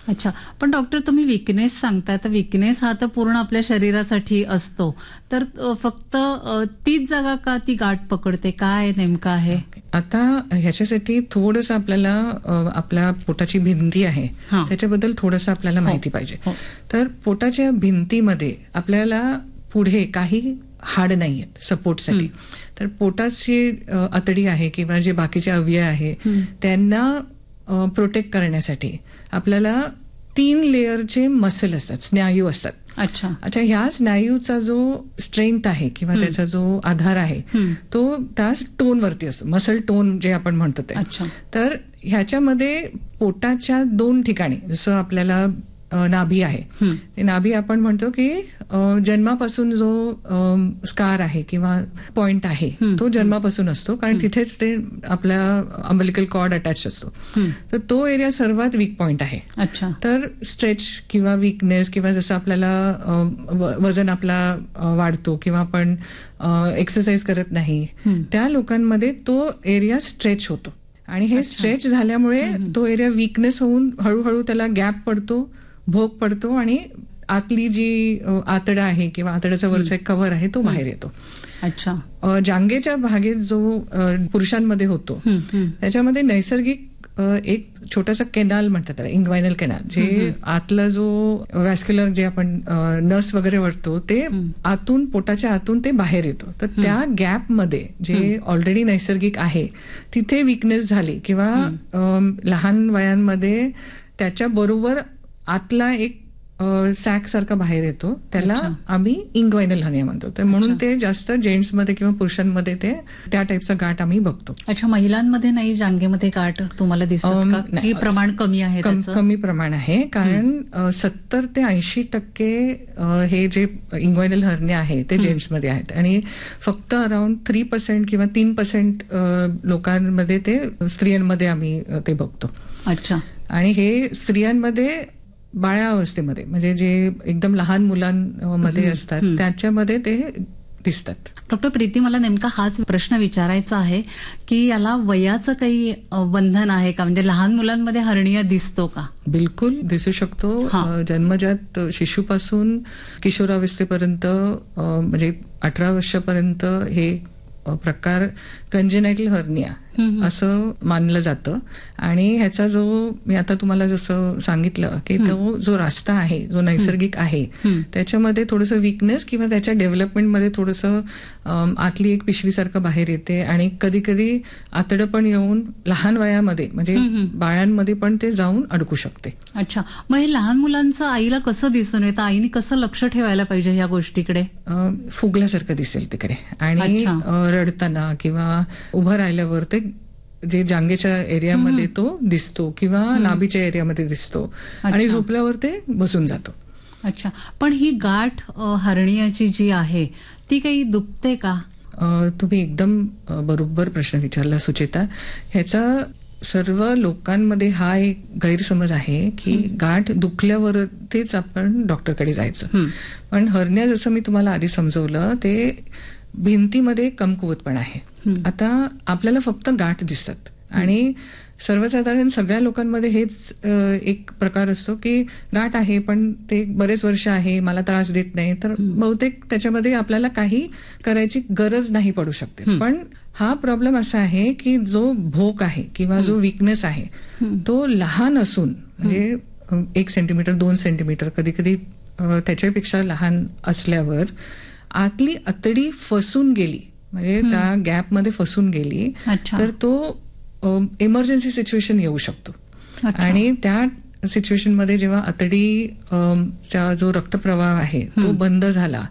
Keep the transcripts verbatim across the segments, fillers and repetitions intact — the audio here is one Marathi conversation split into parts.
अच्छा, पण डॉक्टर तुम्ही विकनेस सांगताय, तर विकनेस हा तर पूर्ण आपल्या शरीरासाठी असतो, तर अ, फक्त अ, तीच जागा का ती गाठ पकडते, काय नेमकं आहे? आता ह्याच्यासाठी थोडंसं आपल्याला अ, आपल्या पोटाची भिंती आहे हां. त्याच्याबद्दल थोडंसं आपल्याला हो, माहिती पाहिजे. हो. तर पोटाच्या भिंतीमध्ये आपल्याला पुढे काही हाड नाही आहेत सपोर्टसाठी. तर पोटाची अ, आतडी आहे किंवा जे बाकीचे अवयव आहे त्यांना प्रोटेक्ट करण्यासाठी आपल्याला तीन लेअरचे मसल असतात, स्नायू असतात. अच्छा. अच्छा, ह्या स्नायूचा जो स्ट्रेंथ आहे किंवा त्याचा जो आधार आहे तो त्या टोनवरती असतो, मसल टोन जे आपण म्हणतो ते. अच्छा. तर ह्याच्यामध्ये पोटाच्या दोन ठिकाणी जसं आपल्याला अ, नाभी आहे, ते नाभी आपण म्हणतो की अ, जन्मापासून जो स्कार आहे किंवा पॉइंट आहे तो जन्मापासून असतो, कारण तिथेच ते आपल्या अम्बिलिकल कॉर्ड अटॅच असतो. तर तो एरिया सर्वात वीक पॉइंट आहे. अच्छा. तर स्ट्रेच किंवा वीकनेस किंवा जसं आपल्याला अ, व- वजन आपला अ, वाढतो किंवा आपण एक्सरसाइज करत नाही त्या लोकांमध्ये तो एरिया स्ट्रेच होतो. आणि हे स्ट्रेच झाल्यामुळे तो एरिया वीकनेस होऊन हळूहळू त्याला गॅप पडतो, भोग पडतो आणि आतली जी अ, आतडं आहे किंवा आतड्याचा वरचा एक कव्हर आहे तो बाहेर येतो. अच्छा. अ, जांघेच्या भागेत जो अ, पुरुषांमध्ये होतो त्याच्यामध्ये नैसर्गिक अ, एक छोटासा केनाल म्हणतात त्याला, इंग्वायनल केनाल, जे आतला जो वॅस्क्युलर जे आपण नस वगैरे वळतो ते आतून, पोटाच्या आतून ते बाहेर येतो. तर त्या गॅप मध्ये जे ऑलरेडी नैसर्गिक आहे तिथे विकनेस झाली किंवा अम, लहान वयांमध्ये त्याच्या बरोबर आतला एक सॅक सारखा बाहेर येतो, त्याला आम्ही इंग्वायनल हर्निया म्हणतो. तर म्हणून ते जास्त जेंट्स मध्ये किंवा पुरुषांमध्ये ते त्या टाईपचा गाठ आम्ही बघतो. अच्छा, महिलांमध्ये नाही जांघेमध्ये गाठ तुम्हाला दिसत अम, का? नाही. की प्रमाण कमी आहे कम- त्याचं? कमी प्रमाण आहे, कारण सत्तर ते ऐंशी टक्के अ, हे जे इंग्वायनल हर्निया आहे ते जेंट्समध्ये आहेत आणि फक्त अराउंड थ्री पर्सेंट किंवा तीन पर्सेंट लोकांमध्ये ते स्त्रियांमध्ये आम्ही अ, ते बघतो. अच्छा. आणि हे स्त्रियांमध्ये बाळावस्थेमध्ये म्हणजे जे एकदम लहान मुलांमध्ये असतात त्याच्यामध्ये ते दिसतात. डॉक्टर प्रीती, मला नेमका हाच प्रश्न विचारायचा आहे की याला वयाचं काही अ, बंधन आहे का? म्हणजे लहान मुलांमध्ये हर्निया दिसतो का? बिलकुल दिसू शकतो. हा. अ, जन्मजात शिशुपासून किशोरावस्थेपर्यंत अ, म्हणजे अठरा वर्षापर्यंत हे अ, प्रकार कंजेनायटल हर्निया असं मानलं जातं. आणि ह्याचा जो मी आता तुम्हाला जसं सांगितलं की तो जो रास्ता आहे जो नैसर्गिक आहे त्याच्यामध्ये थोडंसं वीकनेस किंवा त्याच्या डेव्हलपमेंटमध्ये थोडंसं अम, आतली एक पिशवीसारखं बाहेर येते आणि कधी कधी आतडं पण येऊन लहान वयामध्ये म्हणजे बाळांमध्ये पण ते जाऊन अडकू शकते. अच्छा, मग हे लहान मुलांचं आईला कसं दिसून येतं? आईने कसं लक्ष ठेवायला पाहिजे या गोष्टीकडे? अ, फुगल्यासारखं दिसेल तिकडे आणि अच्छा. अ, रडताना किंवा उभं राहिल्यावर ते जे जांघेच्या एरियामध्ये तो दिसतो किंवा नाभीच्या एरियामध्ये दिसतो आणि अच्छा. झोपल्यावर ते बसून जातो. अच्छा, पण ही गाठ अ, हर्नियाची जी आहे ती काही दुखते का? अ, तुम्ही एकदम अ, बरोबर प्रश्न विचारला सुचेता. ह्याचा सर्व लोकांमध्ये हा एक गैरसमज आहे की गाठ दुखल्यावरतीच आपण डॉक्टरकडे जायचं. पण हर्निया जसं मी तुम्हाला आधी समजवलं ते भिंतीमध्ये कमकुवतपणा आहे. आता आपल्याला फक्त गाठ दिसतात आणि सर्वसाधारण सगळ्या लोकांमध्ये हेच अ, एक प्रकार असतो की गाठ आहे पण ते बरेच वर्ष आहे, मला त्रास देत नाही, तर बहुतेक त्याच्यामध्ये आपल्याला काही करायची गरज नाही पडू शकते. पण हा प्रॉब्लेम असा आहे की जो भोक आहे किंवा जो वीकनेस आहे तो लहान असून म्हणजे अ, एक सेंटीमीटर दोन सेंटीमीटर कधी कधी त्याच्यापेक्षा लहान असल्यावर आतली आतडी फसून गेली म्हणजे त्या गॅपमध्ये फसून गेली अच्छा. तर तो इमर्जन्सी सिच्युएशन येऊ शकतो. अच्छा. आणि त्या सिच्युएशन मध्ये जेव्हा आतडी अम, चा जो रक्तप्रवाह आहे तो बंद झाला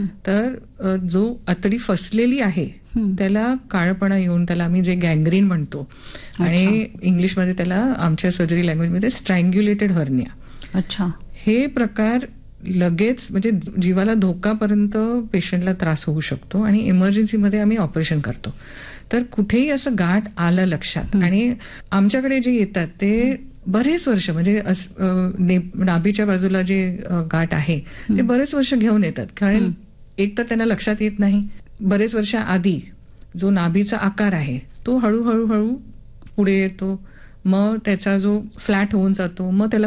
तर अ, जो आतडी फसलेली आहे त्याला काळपणा येऊन त्याला आम्ही जे गँग्रीन म्हणतो आणि इंग्लिशमध्ये त्याला आमच्या सर्जरी लँग्वेजमध्ये स्ट्रँग्युलेटेड हर्निया. अच्छा. हे प्रकार लगेच म्हणजे जीवाला धोकापर्यंत पेशंटला त्रास होऊ शकतो आणि इमर्जन्सीमध्ये आम्ही ऑपरेशन करतो. तर कुठेही असं गाठ आलं लक्षात आणि आमच्याकडे जे येतात ते बरेच वर्ष म्हणजे अस- अ, ने- नाभीच्या बाजूला जे अ, गाठ आहे ते बरेच वर्ष घेऊन येतात, कारण एक तर त्यांना लक्षात येत नाही. बरेच वर्ष आधी जो नाभीचा आकार आहे तो हळूहळू हळू पुढे येतो, मग त्याचा जो फ्लॅट होऊन जातो, मग त्याला